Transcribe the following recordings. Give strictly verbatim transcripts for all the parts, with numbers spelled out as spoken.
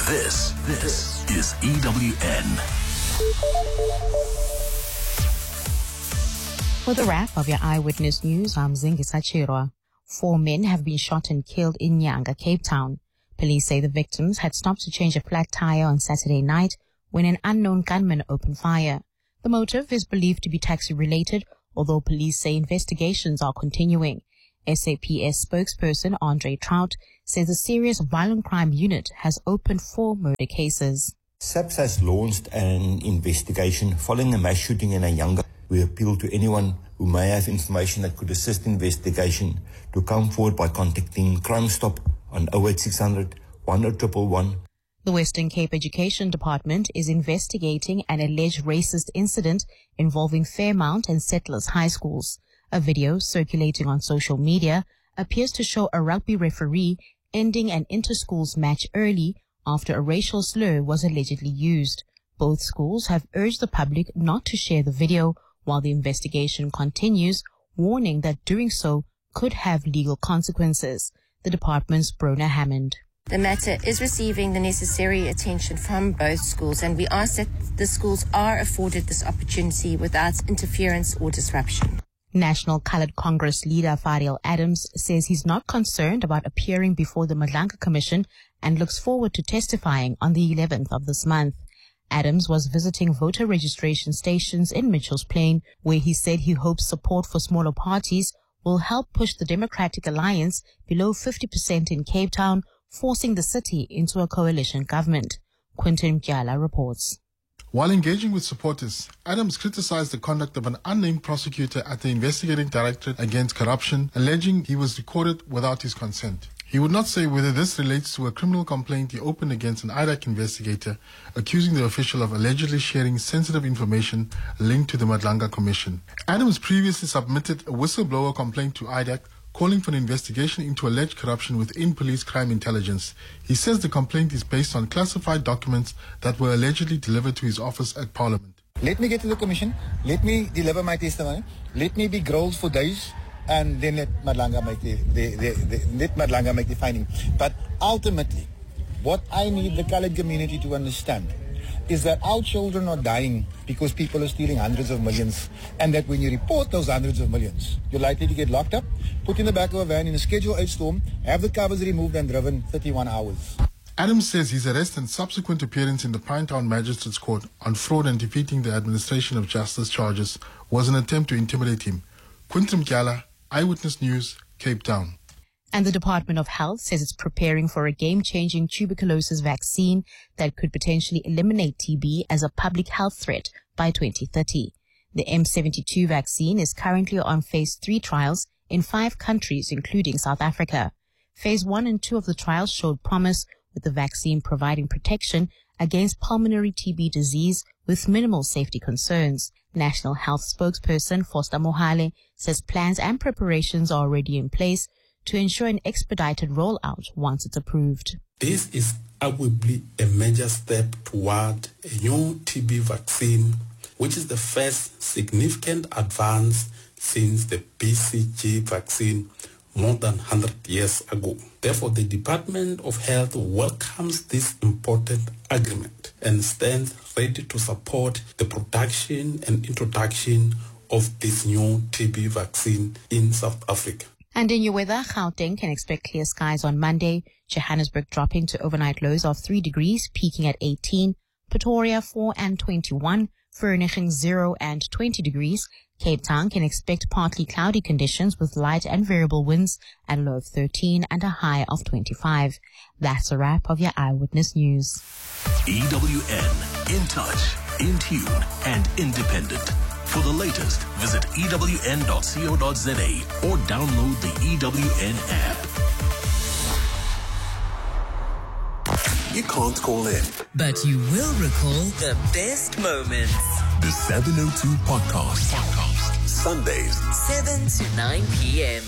This, this is E W N. For the wrap of your Eyewitness News, I'm Zingisa Chirwa. Four men have been shot and killed in Nyanga, Cape Town. Police say the victims had stopped to change a flat tire on Saturday night when an unknown gunman opened fire. The motive is believed to be taxi-related, although police say investigations are continuing. S A P S spokesperson Andre Trout says a serious violent crime unit has opened four murder cases. SAPS has launched an investigation following a mass shooting in Nyanga. We appeal to anyone who may have information that could assist investigation to come forward by contacting Crime Stop on oh eight six hundred, one oh one one one. The Western Cape Education Department is investigating an alleged racist incident involving Fairmount and Settlers High Schools. A video circulating on social media appears to show a rugby referee ending an inter-schools match early after a racial slur was allegedly used. Both schools have urged the public not to share the video while the investigation continues, warning that doing so could have legal consequences. The department's Brona Hammond. The matter is receiving the necessary attention from both schools, and we ask that the schools are afforded this opportunity without interference or disruption. National Coloured Congress leader Fariel Adams says he's not concerned about appearing before the Madlanka Commission and looks forward to testifying on the eleventh of this month. Adams was visiting voter registration stations in Mitchell's Plain, where he said he hopes support for smaller parties will help push the Democratic Alliance below fifty percent in Cape Town, forcing the city into a coalition government. Quinton Mkyala reports. While engaging with supporters, Adams criticized the conduct of an unnamed prosecutor at the Investigating Directorate Against Corruption, alleging he was recorded without his consent. He would not say whether this relates to a criminal complaint he opened against an I D A C investigator, accusing the official of allegedly sharing sensitive information linked to the Madlanka Commission. Adams previously submitted a whistleblower complaint to I D A C, calling for an investigation into alleged corruption within police crime intelligence. He says the complaint is based on classified documents that were allegedly delivered to his office at Parliament. Let me get to the commission, let me deliver my testimony, let me be grilled for days, and then let Madlanka make the, the, the, the, let Madlanka make the finding. But ultimately, what I need the coloured community to understand is that our children are dying because people are stealing hundreds of millions, and that when you report those hundreds of millions, you're likely to get locked up, put in the back of a van in a Schedule eight storm, have the covers removed and driven thirty-one hours. Adams says his arrest and subsequent appearance in the Pinetown Magistrates Court on fraud and defeating the administration of justice charges was an attempt to intimidate him. Quinton Mkyala, Eyewitness News, Cape Town. And the Department of Health says it's preparing for a game-changing tuberculosis vaccine that could potentially eliminate T B as a public health threat by twenty thirty. The M seventy-two vaccine is currently on phase three trials in five countries, including South Africa. Phase one and two of the trials showed promise, with the vaccine providing protection against pulmonary T B disease with minimal safety concerns. National Health spokesperson Foster Mohale says plans and preparations are already in place to ensure an expedited rollout once it's approved. This is arguably a major step toward a new T B vaccine, which is the first significant advance since the B C G vaccine more than one hundred years ago. Therefore, the Department of Health welcomes this important agreement and stands ready to support the production and introduction of this new T B vaccine in South Africa. And in your weather, Gauteng can expect clear skies on Monday, Johannesburg dropping to overnight lows of three degrees, peaking at eighteen, Pretoria four and twenty-one, Vereeniging zero and twenty degrees. Cape Town can expect partly cloudy conditions with light and variable winds and a low of thirteen and a high of twenty-five. That's a wrap of your Eyewitness News. E W N, in touch, in tune, and independent. For the latest, visit E W N dot co dot za or download the E W N app. You can't call in, but you will recall the best moments. The seven oh two Podcast. Podcast. Sundays, seven to nine p.m.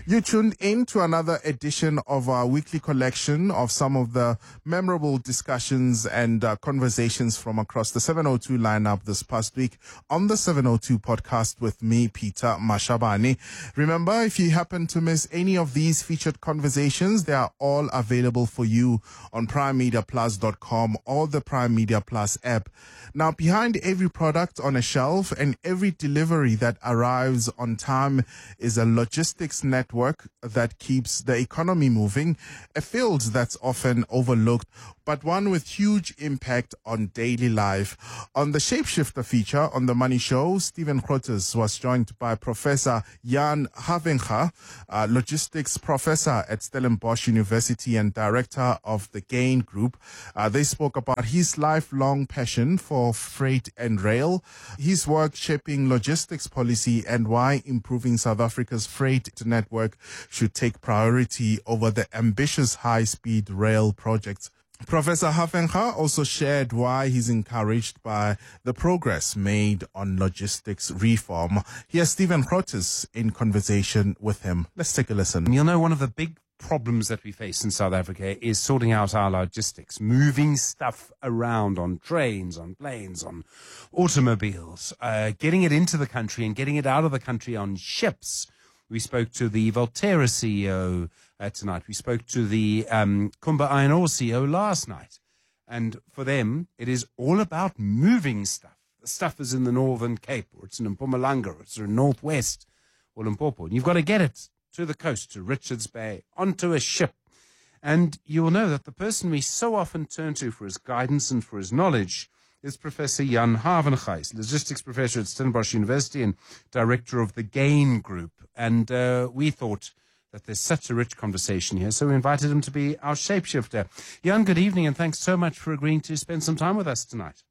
You tuned in to another edition of our weekly collection of some of the memorable discussions and uh, conversations from across the seven oh two lineup this past week on the seven oh two podcast with me, Peter Mashabane. Remember, if you happen to miss any of these featured conversations, they are all available for you on prime media plus dot com or the Prime Media Plus app. Now, behind every product on a shelf and every delivery that arrives on time is a logistics network that keeps the economy moving, a field that's often overlooked, but one with huge impact on daily life. On the Shapeshifter feature on The Money Show, Stephen Grootes was joined by Professor Jan Havenga, a logistics professor at Stellenbosch University and director of the GAIN Group. Uh, they spoke about his lifelong passion for freight and rail, his work shaping logistics policy, and why improving South Africa's freight network should take priority over the ambitious high-speed rail projects. Professor Havenga also shared why he's encouraged by the progress made on logistics reform. Here's Stephen Grootes in conversation with him. Let's take a listen. You'll know one of the big problems that we face in South Africa is sorting out our logistics, moving stuff around on trains, on planes, on automobiles, uh, getting it into the country and getting it out of the country on ships. We spoke to the Volterra C E O uh, tonight. We spoke to the um, Kumba Iron Ore C E O last night. And for them, it is all about moving stuff. The stuff is in the Northern Cape, or it's in Mpumalanga, or it's in Northwest, or Limpopo. And you've got to get it to the coast, to Richards Bay, onto a ship. And you will know that the person we so often turn to for his guidance and for his knowledge is Professor Jan Havenga, logistics professor at Stellenbosch University and director of the GAIN Group. And uh, we thought that there's such a rich conversation here, so we invited him to be our shapeshifter. Jan, good evening, and thanks so much for agreeing to spend some time with us tonight.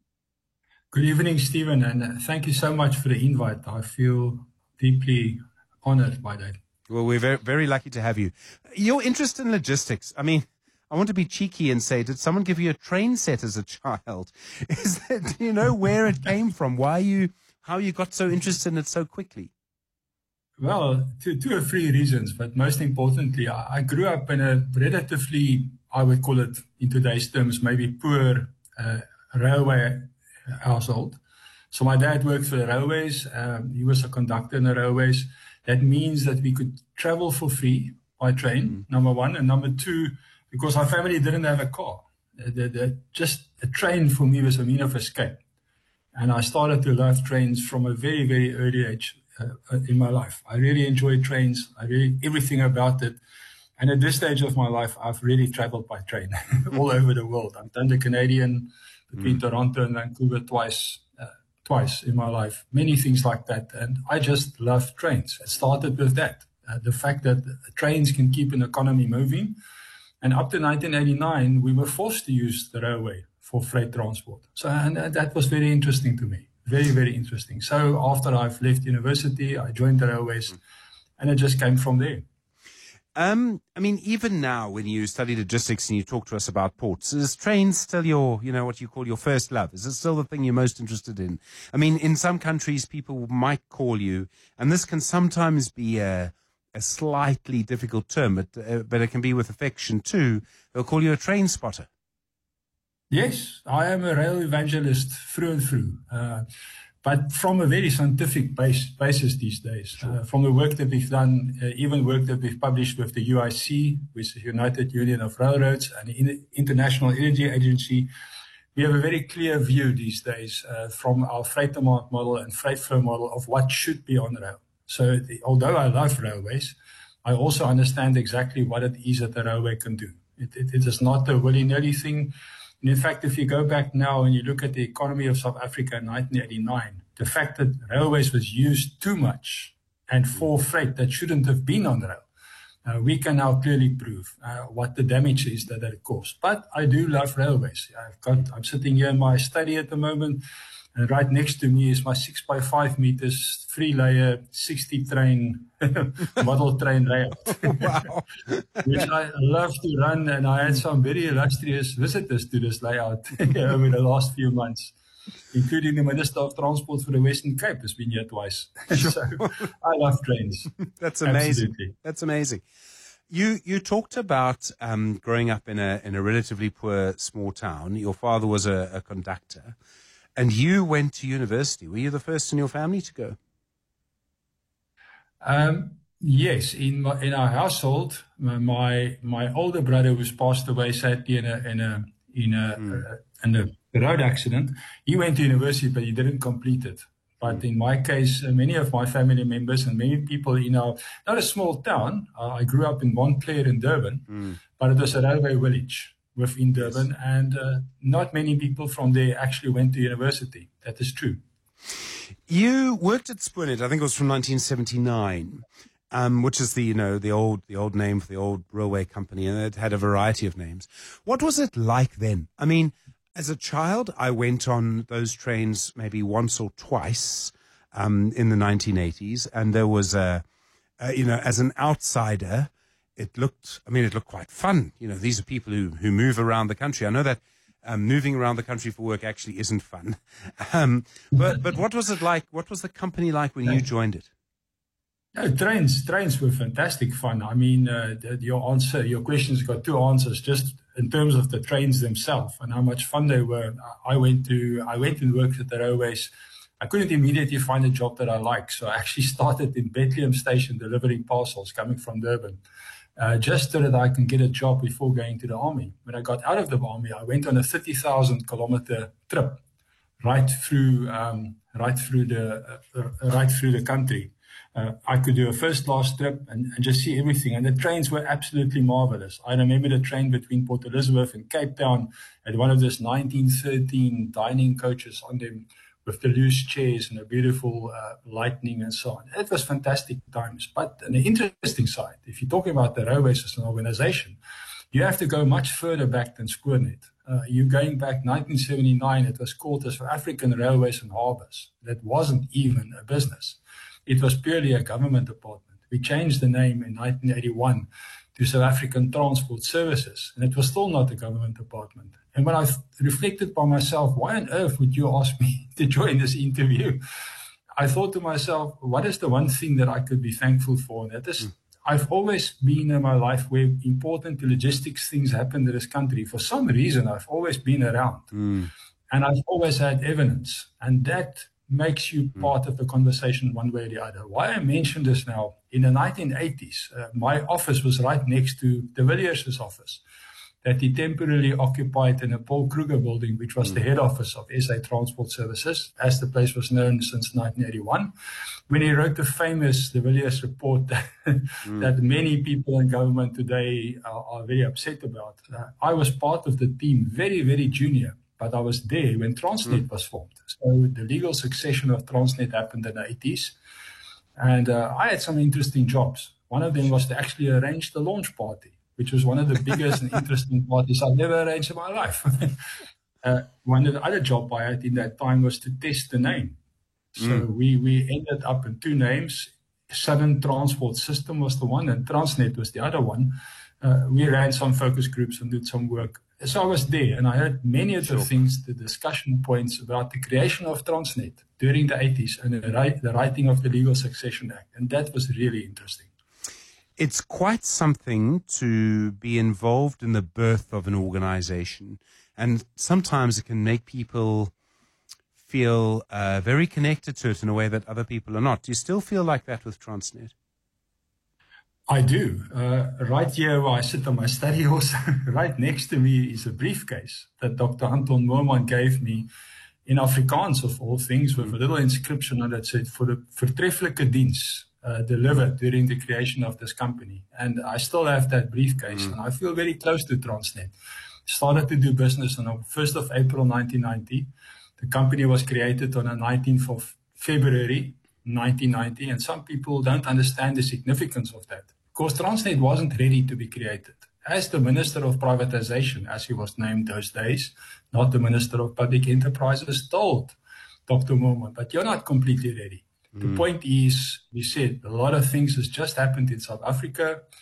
Good evening, Stephen, and thank you so much for the invite. I feel deeply honored by that. Well, we're very, very lucky to have you. Your interest in logistics, I mean, I want to be cheeky and say, did someone give you a train set as a child? Is that, do you know where it came from? Why you, how you got so interested in it so quickly? Well, two, two or three reasons, but most importantly, I, I grew up in a relatively, I would call it in today's terms, maybe poor uh, railway household. So my dad worked for the railways. Um, he was a conductor in the railways. That means that we could travel for free by train, mm-hmm. number one. And number two, because our family didn't have a car. The, the, just a train for me was a mean of escape. And I started to love trains from a very, very early age uh, in my life. I really enjoyed trains. I really, everything about it. And at this stage of my life, I've really traveled by train all over the world. I've done the Canadian between mm. Toronto and Vancouver twice, uh, twice in my life. Many things like that. And I just love trains. It started with that. Uh, the fact that trains can keep an economy moving. And up to nineteen eighty-nine, we were forced to use the railway for freight transport. So and that was very interesting to me. Very, very interesting. So after I've left university, I joined the railways, and it just came from there. Um, I mean, even now, when you study logistics and you talk to us about ports, is trains still your, you know, what you call your first love? Is it still the thing you're most interested in? I mean, in some countries, people might call you, and this can sometimes be a, a slightly difficult term, but, uh, but it can be with affection too. They'll call you a train spotter. Yes, I am a rail evangelist through and through, uh, but from a very scientific base, basis these days. Sure. Uh, from the work that we've done, uh, even work that we've published with the U I C, which is United Union of Railroads, and the International Energy Agency, we have a very clear view these days uh, from our freight demand model and freight flow model of what should be on rail. So the, although I love railways, I also understand exactly what it is that the railway can do. It, it, it is not a willy-nilly thing. And in fact, if you go back now and you look at the economy of South Africa in nineteen eighty-nine, the fact that railways was used too much and for freight that shouldn't have been on rail, uh, we can now clearly prove uh, what the damage is that it caused. But I do love railways. I've got, I'm sitting here in my study at the moment, and right next to me is my six by five meters, three layer, sixty train, model train layout, wow. which I love to run. And I had some very illustrious visitors to this layout over the last few months. including the Minister of Transport for the Western Cape has been here twice. So I love trains. That's amazing. Absolutely. That's amazing. You you talked about um, growing up in a in a relatively poor small town. Your father was a, a conductor, and you went to university. Were you the first in your family to go? Um, yes, in my, in our household, my my older brother, who's passed away sadly in a in a in a mm. uh, in a road accident, he went to university, but he didn't complete it. But in my case, uh, many of my family members and many people in our, not a small town, uh, I grew up in Montclair in Durban, mm. but it was a railway village within Durban, yes. and uh, not many people from there actually went to university. That is true. You worked at Spoornet, I think it was from nineteen seventy-nine, um, which is the, you know, the old, the old name for the old railway company, and it had a variety of names. What was it like then? I mean, as a child, I went on those trains maybe once or twice um, in the nineteen eighties, and there was a, a, you know, as an outsider, it looked, I mean, it looked quite fun. You know, these are people who, who move around the country. I know that um, moving around the country for work actually isn't fun. Um, but, but what was it like? What was the company like when you joined it? No, trains, trains were fantastic fun. I mean, uh, the, your answer, your question's got two answers. Just in terms of the trains themselves and how much fun they were. I went to, I went and worked at the railways. I couldn't immediately find a job that I liked, so I actually started in Bethlehem Station delivering parcels coming from Durban, uh, just so that I can get a job before going to the army. When I got out of the army, I went on a thirty thousand kilometer trip right through, um, right through the, uh, right through the country. Uh, I could do a first-class trip and, and just see everything. And the trains were absolutely marvelous. I remember the train between Port Elizabeth and Cape Town had one of those nineteen thirteen dining coaches on them with the loose chairs and a beautiful uh, lightning and so on. It was fantastic times. But on the interesting side, if you're talking about the railways as an organization, you have to go much further back than Spoornet. Uh, you're going back nineteen seventy-nine, it was called as African Railways and Harbours. That wasn't even a business. It was purely a government department. We changed the name in nineteen eighty-one to South African Transport Services, and it was still not a government department. And when I reflected by myself, why on earth would you ask me to join this interview? I thought to myself, what is the one thing that I could be thankful for? And that is, mm. I've always been in my life where important logistics things happen in this country. For some reason, I've always been around. Mm. And I've always had evidence. And that makes you part of the conversation one way or the other. Why I mention this now, in the nineteen eighties, uh, my office was right next to de Villiers' office that he temporarily occupied in a Paul Kruger building, which was mm. the head office of S A Transport Services, as the place was known since nineteen eighty-one, when he wrote the famous de Villiers report that, mm. that many people in government today are, are very upset about. Uh, I was part of the team, very, very junior, but I was there when Transnet mm. was formed. So the legal succession of Transnet happened in the eighties. And uh, I had some interesting jobs. One of them was to actually arrange the launch party, which was one of the biggest and interesting parties I've ever arranged in my life. uh, one of the other job I had in that time was to test the name. So mm. we, we ended up in two names. Southern Transport System was the one, and Transnet was the other one. Uh, we ran some focus groups and did some work. So I was there, and I heard many of the sure. things, the discussion points about the creation of Transnet during the eighties and the, right, the writing of the Legal Succession Act. And that was really interesting. It's quite something to be involved in the birth of an organization. And sometimes it can make people feel uh, very connected to it in a way that other people are not. Do you still feel like that with Transnet? I do. Uh, right here where I sit on my study horse, right next to me is a briefcase that Doctor Anton Moorman gave me in Afrikaans, of all things, with a little inscription on it that said, for the vertreffelijke diens uh, delivered during the creation of this company. And I still have that briefcase, mm. and I feel very close to Transnet. Started to do business on the first of April nineteen ninety. The company was created on the nineteenth of February nineteen ninety, and some people don't understand the significance of that. Because Transnet wasn't ready to be created. As the Minister of Privatization, as he was named those days, not the Minister of Public Enterprises, told Doctor Moorman, but you're not completely ready. Mm. The point is, we said, a lot of things has just happened in South Africa.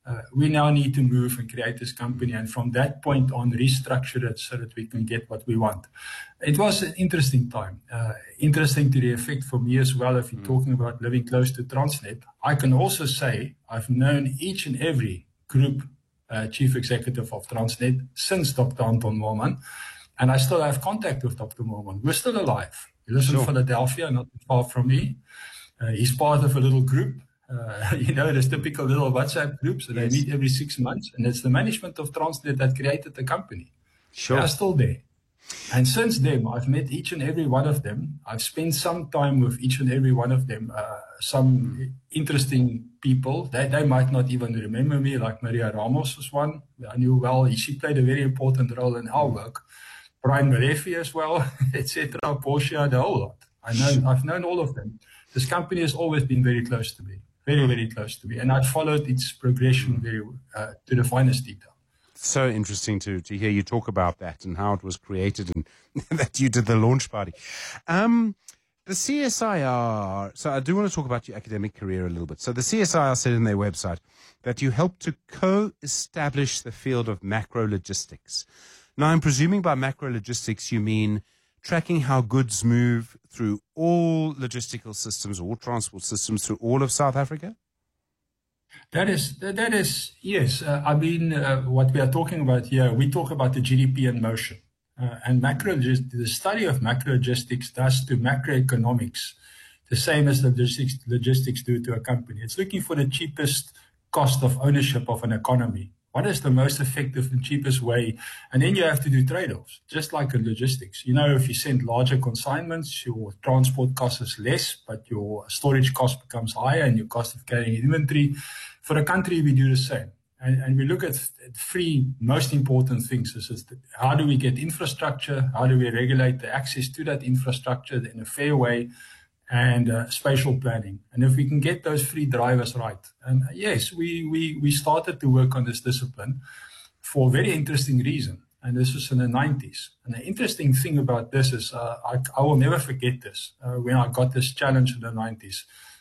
Uh, we now need to move and create this company, and from that point on, restructure it so that we can get what we want. It was an interesting time, uh, interesting to the effect for me as well. If you're talking about living close to Transnet, I can also say I've known each and every group uh, chief executive of Transnet since Doctor Anton Moorman, and I still have contact with Doctor Moorman. We're still alive. He lives sure. in Philadelphia, not far from me. Uh, he's part of a little group. Uh, you know, there's typical little WhatsApp groups, and yes. they meet every six months. And it's the management of Transnet that created the company. Sure. They are still there. And since then, I've met each and every one of them. I've spent some time with each and every one of them. Uh, some mm. interesting people. They, they might not even remember me, like Maria Ramos was one. I knew well. She played a very important role in our work. Brian Marefi as well, et cetera. Portia, the whole lot. I know, I've known all of them. This company has always been very close to me. Very, very close to me. And I followed its progression very uh, to the finest detail. So interesting to, to hear you talk about that and how it was created and that you did the launch party. Um, the C S I R, so I do want to talk about your academic career a little bit. So the C S I R said in their website that you helped to co-establish the field of macro logistics. Now, I'm presuming by macro logistics you mean tracking how goods move through all logistical systems, all transport systems through all of South Africa? That is, that is, yes. Uh, I mean, uh, what we are talking about here, we talk about the G D P in motion. Uh, and macro, the study of macro logistics does to macroeconomics the same as the logistics, logistics do to a company. It's looking for the cheapest cost of ownership of an economy. What is the most effective and cheapest way? And then you have to do trade-offs, just like in logistics. You know, if you send larger consignments, your transport cost is less, but your storage cost becomes higher and your cost of carrying inventory. For a country, we do the same. And, and we look at three most important things. This is the, how do we get infrastructure? How do we regulate the access to that infrastructure in a fair way? And uh, spatial planning. And if we can get those three drivers right. And uh, yes, we, we, we started to work on this discipline for a very interesting reason. And this was in the nineties. And the interesting thing about this is uh, I, I will never forget this uh, when I got this challenge in the nineties.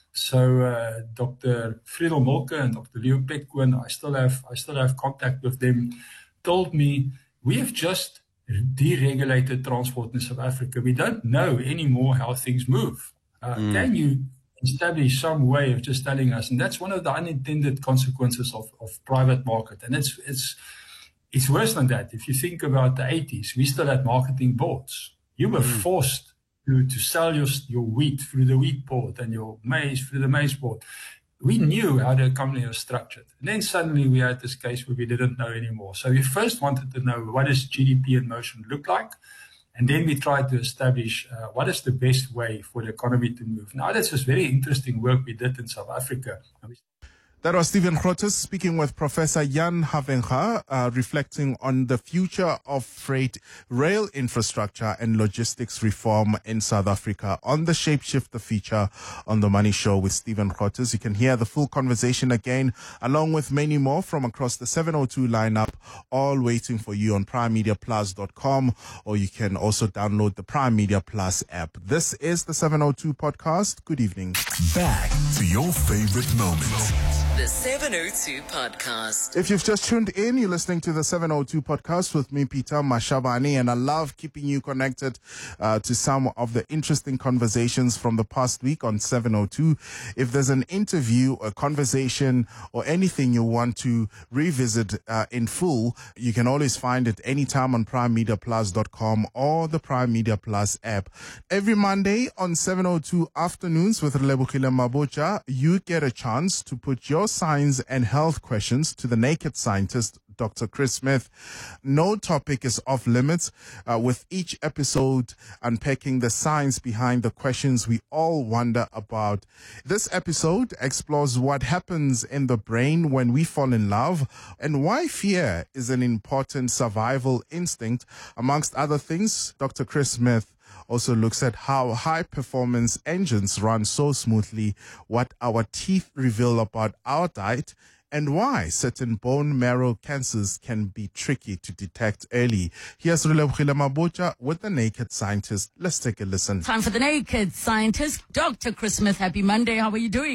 So uh, Doctor Friedel Molke and Doctor Leo Pequin, I still have I still have contact with them, told me we have just deregulated transport in South Africa. We don't know anymore how things move. Uh, mm. Can you establish some way of just telling us? And that's one of the unintended consequences of, of private market. And it's it's it's worse than that. If you think about the eighties, we still had marketing boards. You were mm. forced to, to sell your, your wheat through the wheat board and your maize through the maize board. We knew how the company was structured. And then suddenly we had this case where we didn't know anymore. So we first wanted to know, what does G D P in motion look like? And then we tried to establish uh, what is the best way for the economy to move. Now, that's just very interesting work we did in South Africa. That was Stephen Grootes speaking with Professor Jan Havenga, uh, reflecting on the future of freight, rail infrastructure and logistics reform in South Africa on the Shapeshifter feature on The Money Show with Stephen Grootes. You can hear the full conversation again, along with many more from across the seven oh two lineup, all waiting for you on prime media plus dot com, or you can also download the Prime Media Plus app. This is the seven oh two podcast. Good evening. Back to your favorite moments. The seven oh two Podcast. If you've just tuned in, you're listening to the seven oh two Podcast with me, Peter Mashabane, and I love keeping you connected uh, to some of the interesting conversations from the past week on seven oh two. If there's an interview, a conversation, or anything you want to revisit uh, in full, you can always find it anytime on prime media plus dot com or the Prime Media Plus app. Every Monday on seven oh two Afternoons with Relebogile Mabotja, you get a chance to put your science and health questions to the naked scientist, Doctor Chris Smith. No topic is off limits, uh, with each episode unpacking the science behind the questions we all wonder about. This episode explores what happens in the brain when we fall in love and why fear is an important survival instinct. Amongst other things, Doctor Chris Smith also looks at how high-performance engines run so smoothly, what our teeth reveal about our diet, and why certain bone marrow cancers can be tricky to detect early. Here's Relebogile Mabotja with The Naked Scientist. Let's take a listen. Time for The Naked Scientist. Doctor Chris Smith, happy Monday. How are you doing?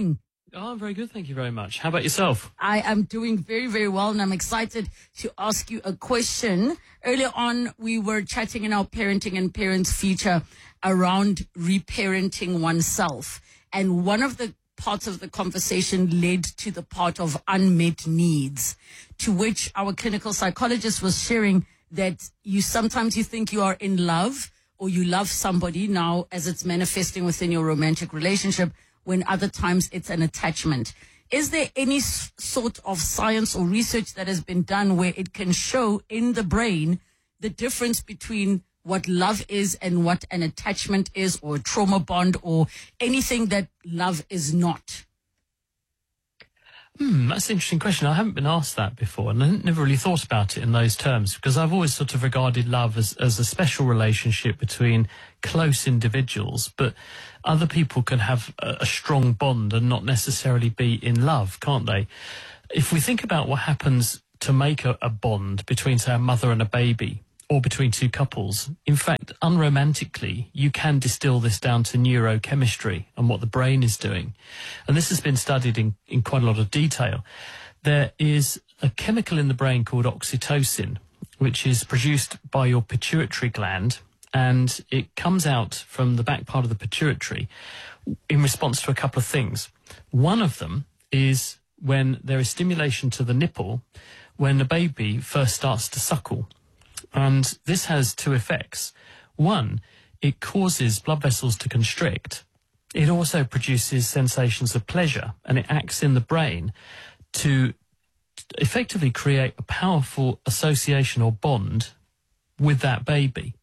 Oh, I'm very good. Thank you very much. How about yourself? I am doing very, very well, and I'm excited to ask you a question. Earlier on, we were chatting in our parenting and parents feature around reparenting oneself. And one of the parts of the conversation led to the part of unmet needs, to which our clinical psychologist was sharing that you sometimes you think you are in love or you love somebody now as it's manifesting within your romantic relationship, when other times it's an attachment. Is there any s- sort of science or research that has been done where it can show in the brain the difference between what love is and what an attachment is, or a trauma bond, or anything that love is not? Hmm, that's an interesting question. I haven't been asked that before, and I never really thought about it in those terms, because I've always sort of regarded love as, as a special relationship between close individuals, but other people can have a, a strong bond and not necessarily be in love, can't they? If we think about what happens to make a, a bond between, say, a mother and a baby, or between two couples, in fact, unromantically, you can distill this down to neurochemistry and what the brain is doing. And this has been studied in, in quite a lot of detail. There is a chemical in the brain called oxytocin, which is produced by your pituitary gland, and it comes out from the back part of the pituitary in response to a couple of things. One of them is when there is stimulation to the nipple when the baby first starts to suckle. And this has two effects. One, it causes blood vessels to constrict. It also produces sensations of pleasure, and it acts in the brain to effectively create a powerful association or bond with that baby.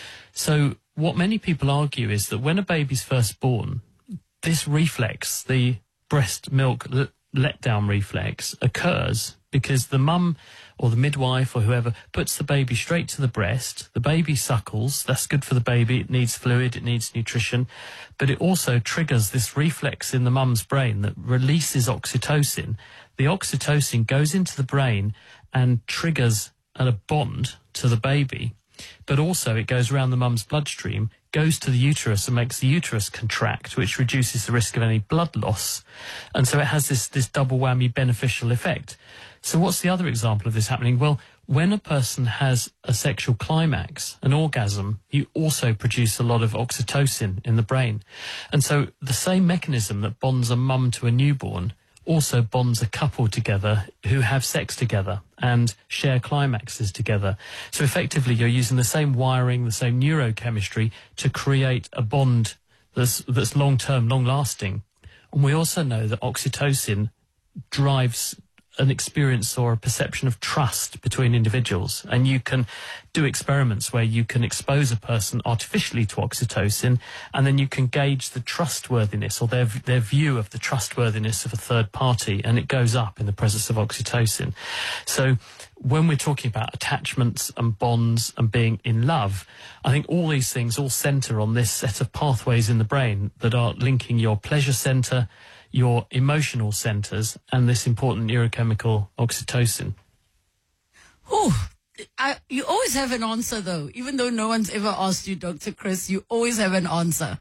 So what many people argue is that when a baby's first born, this reflex, the breast milk l- letdown reflex, occurs because the mum or the midwife or whoever puts the baby straight to the breast. The baby suckles. That's good for the baby. It needs fluid. It needs nutrition. But it also triggers this reflex in the mum's brain that releases oxytocin. The oxytocin goes into the brain and triggers a bond to the baby. But also it goes around the mum's bloodstream, goes to the uterus and makes the uterus contract, which reduces the risk of any blood loss. And so it has this, this double whammy beneficial effect. So what's the other example of this happening? Well, when a person has a sexual climax, an orgasm, you also produce a lot of oxytocin in the brain. And so the same mechanism that bonds a mum to a newborn also bonds a couple together who have sex together and share climaxes together. So effectively, you're using the same wiring, the same neurochemistry to create a bond that's, that's long-term, long-lasting. And we also know that oxytocin drives an experience or a perception of trust between individuals. And you can do experiments where you can expose a person artificially to oxytocin, and then you can gauge the trustworthiness or their their view of the trustworthiness of a third party, and it goes up in the presence of oxytocin. So when we're talking about attachments and bonds and being in love, I think all these things all center on this set of pathways in the brain that are linking your pleasure center, your emotional centers, and this important neurochemical oxytocin. Oh, I, you always have an answer, though. Even though no one's ever asked you, Doctor Chris, you always have an answer.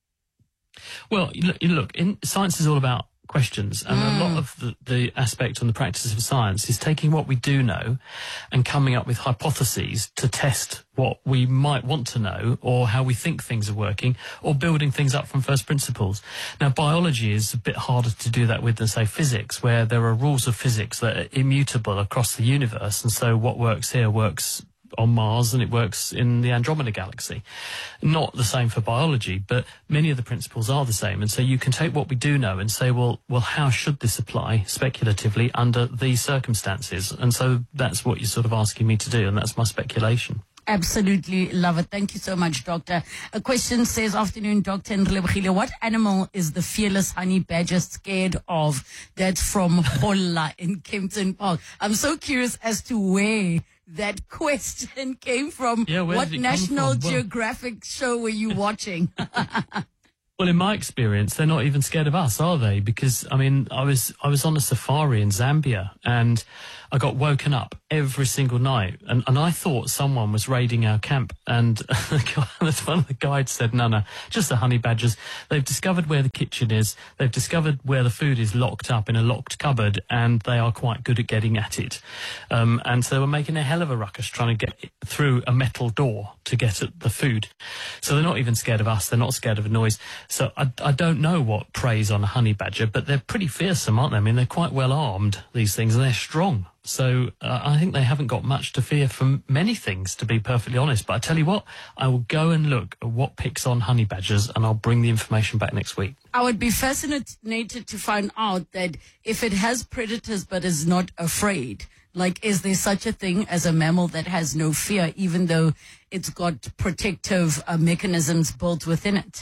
Well, you look, you look in, science is all about questions, and mm. a lot of the, the aspect and the practice of science is taking what we do know and coming up with hypotheses to test what we might want to know, or how we think things are working, or building things up from first principles. Now, biology is a bit harder to do that with than, say, physics, where there are rules of physics that are immutable across the universe, and so what works here works on Mars and it works in the Andromeda galaxy. Not the same for biology, but many of the principles are the same. And so you can take what we do know and say, well, well, how should this apply speculatively under these circumstances? And so that's what you're sort of asking me to do, and that's my speculation. Absolutely love it. Thank you so much, Doctor. A question says, afternoon, Doctor Ndlebogile, what animal is the fearless honey badger scared of? That's from Holla in Kempton Park. I'm so curious as to where that question came from. Yeah, where what did it National come from? Geographic well, show were you watching? Well, in my experience, they're not even scared of us, are they? Because, I mean, I was I was on a safari in Zambia, and I got woken up every single night, and, and I thought someone was raiding our camp, and one of the guides said, no, no, just the honey badgers. They've discovered where the kitchen is, they've discovered where the food is locked up in a locked cupboard, and they are quite good at getting at it. Um, and so we're making a hell of a ruckus trying to get through a metal door to get at the food. So they're not even scared of us, they're not scared of a noise. So I, I don't know what preys on a honey badger, but they're pretty fearsome, aren't they? I mean, they're quite well armed, these things, and they're strong. So uh, I think they haven't got much to fear from many things, to be perfectly honest. But I tell you what, I will go and look at what picks on honey badgers, and I'll bring the information back next week. I would be fascinated to find out that if it has predators but is not afraid, like, is there such a thing as a mammal that has no fear, even though it's got protective uh, mechanisms built within it?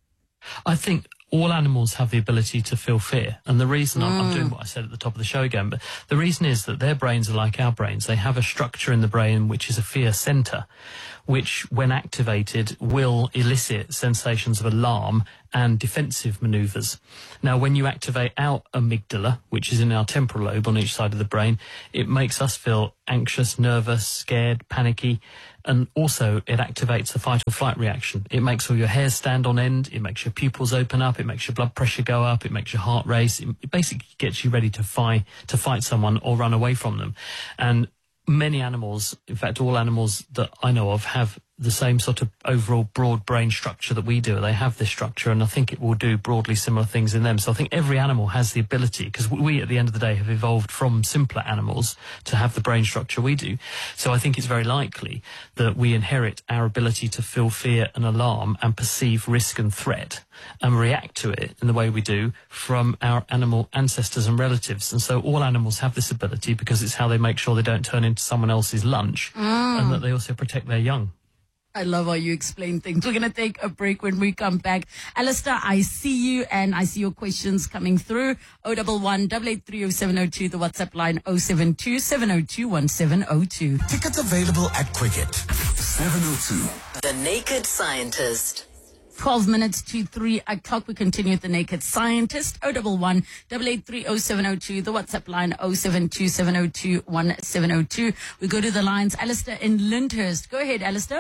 I think all animals have the ability to feel fear. And the reason mm. I'm, I'm doing what I said at the top of the show again, but the reason is that their brains are like our brains. They have a structure in the brain which is a fear center, which, when activated, will elicit sensations of alarm and defensive maneuvers. Now, when you activate our amygdala, which is in our temporal lobe on each side of the brain, it makes us feel anxious, nervous, scared, panicky, and also it activates the fight or flight reaction. It makes all your hairs stand on end, it makes your pupils open up, it makes your blood pressure go up, it makes your heart race, it basically gets you ready to fight, to fight someone or run away from them. And many animals, in fact all animals that I know of, have the same sort of overall broad brain structure that we do. They have this structure, and I think it will do broadly similar things in them. So I think every animal has the ability, because we at the end of the day have evolved from simpler animals to have the brain structure we do. So I think it's very likely that we inherit our ability to feel fear and alarm and perceive risk and threat and react to it in the way we do from our animal ancestors and relatives. And so all animals have this ability because it's how they make sure they don't turn into someone else's lunch, mm. and that they also protect their young. I love how you explain things. We're going to take a break. When we come back, Alistair, I see you and I see your questions coming through. oh one one, eight eight three, oh seven oh two, the WhatsApp line oh seven two, seven oh two, one seven oh two. Tickets available at Quicket. seven oh two. The Naked Scientist. twelve minutes to three o'clock. We continue with the Naked Scientist. oh one one, eight eight three, oh seven oh two, the WhatsApp line oh seven two, seven oh two, one seven oh two. We go to the lines. Alistair in Lyndhurst. Go ahead, Alistair.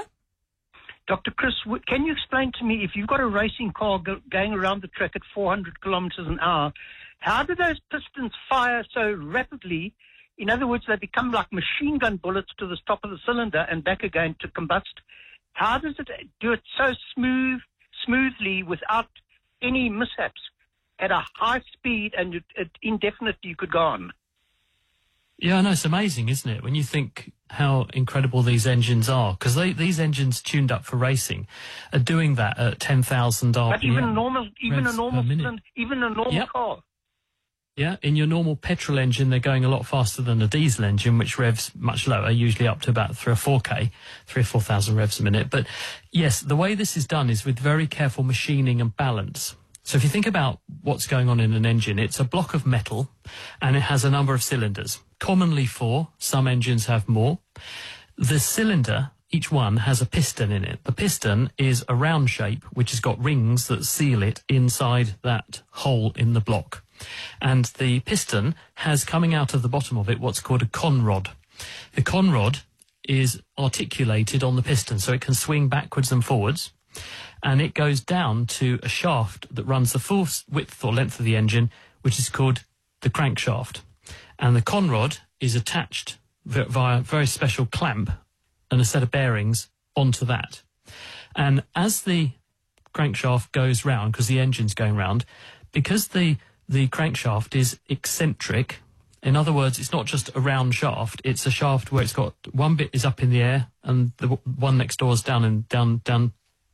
Doctor Chris, can you explain to me, if you've got a racing car go, going around the track at four hundred kilometers an hour, how do those pistons fire so rapidly? In other words, they become like machine gun bullets to the top of the cylinder and back again to combust. How does it do it so smooth, smoothly without any mishaps at a high speed and it, it indefinitely you could go on? Yeah, I know, it's amazing, isn't it, when you think how incredible these engines are, because these engines tuned up for racing are doing that at ten thousand R P M. But even normal, even a normal, even a normal yep. car. Yeah, in your normal petrol engine, they're going a lot faster than a diesel engine, which revs much lower, usually up to about three or four K, three or four thousand revs a minute. But yes, the way this is done is with very careful machining and balance. So if you think about what's going on in an engine, it's a block of metal and it has a number of cylinders, commonly four. Some engines have more. The cylinder, each one, has a piston in it. The piston is a round shape which has got rings that seal it inside that hole in the block. And the piston has coming out of the bottom of it what's called a conrod. The conrod is articulated on the piston so it can swing backwards and forwards. And it goes down to a shaft that runs the full width or length of the engine, which is called the crankshaft. And the conrod is attached via a very special clamp and a set of bearings onto that. And as the crankshaft goes round, because the engine's going round, because the, the crankshaft is eccentric, in other words, it's not just a round shaft, it's a shaft where it's got one bit is up in the air and the one next door is down and down, down,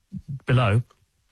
below.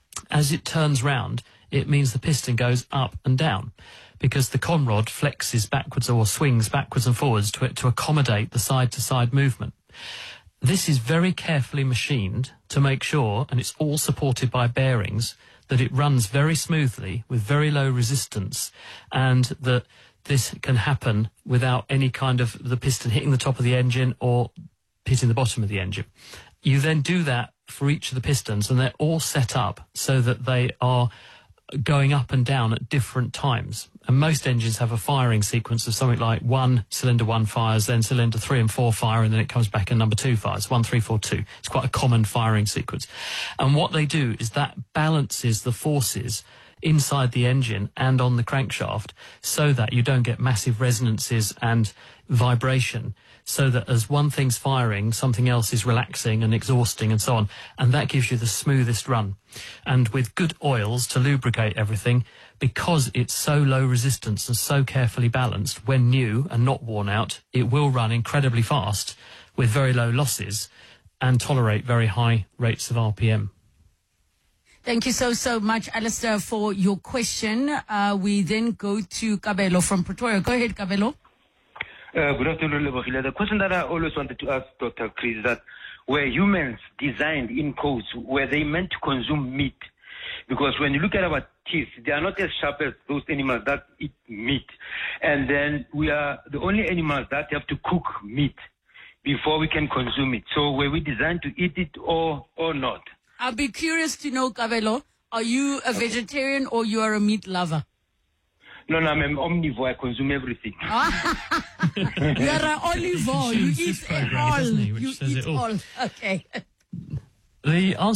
As it turns round, it means the piston goes up and down because the conrod flexes backwards or swings backwards and forwards to, to accommodate the side-to-side movement. This is very carefully machined to make sure, and it's all supported by bearings, that it runs very smoothly with very low resistance, and that this can happen without any kind of the piston hitting the top of the engine or hitting the bottom of the engine. You then do that for each of the pistons, and they're all set up so that they are going up and down at different times. And most engines have a firing sequence of something like one, cylinder one fires, then cylinder three and four fire, and then it comes back and number two fires, one, three, four, two. It's quite a common firing sequence. And what they do is that balances the forces inside the engine and on the crankshaft so that you don't get massive resonances and vibration, so that as one thing's firing, something else is relaxing and exhausting and so on. And that gives you the smoothest run. And with good oils to lubricate everything, because it's so low resistance and so carefully balanced, when new and not worn out, it will run incredibly fast with very low losses and tolerate very high rates of R P M. Thank you so, so much, Alistair, for your question. Uh, we then go to Kabelo from Pretoria. Go ahead, Kabelo. Uh, good afternoon, Lebohile. The question that I always wanted to ask Doctor Chris is that were humans designed in codes, were they meant to consume meat? Because when you look at our teeth, they are not as sharp as those animals that eat meat. And then we are the only animals that have to cook meat before we can consume it. So were we designed to eat it or, or not? I'll be curious to know, Kabelo, are you a vegetarian or you are a meat lover? No, no, I'm an omnivore. I consume everything. You are an omnivore. You eat it all. You eat all. Okay. The answer